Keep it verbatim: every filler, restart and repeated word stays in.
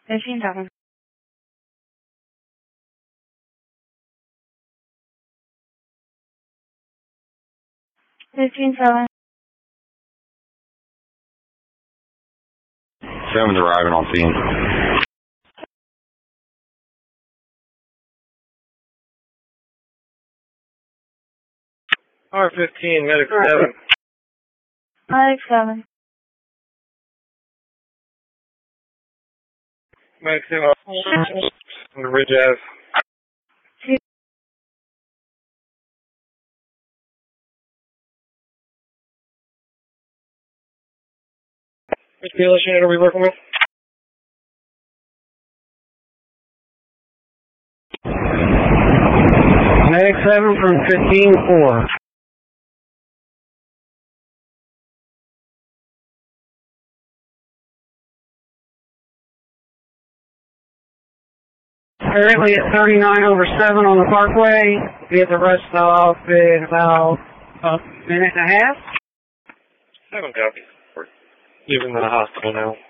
fifteen seven. Fifteen seven. Seven's arriving on scene. R fifteen, medic seven. Medic seven. Medic seven on the Ridge Ave. Two. Which dealership unit are we working with? Medic seven from fifteen four. Currently at thirty-nine over seven on the Parkway. Get the rest off in about a minute and a half. Seven copies. We're leaving the hospital now.